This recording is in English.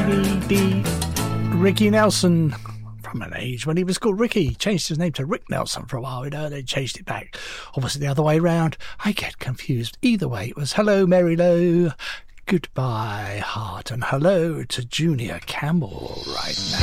Ricky Nelson, from an age when he was called Ricky, changed his name to Rick Nelson for a while, they changed it back. Or was it the other way round? I get confused. Either way, it was Hello Mary Lowe, Goodbye Heart, and hello to Junior Campbell right now.